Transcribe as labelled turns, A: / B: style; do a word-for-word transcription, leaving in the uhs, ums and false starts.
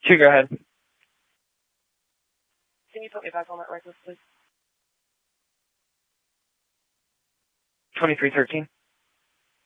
A: Two, go ahead.
B: Can you put me back on that record, please?
A: twenty-three thirteen.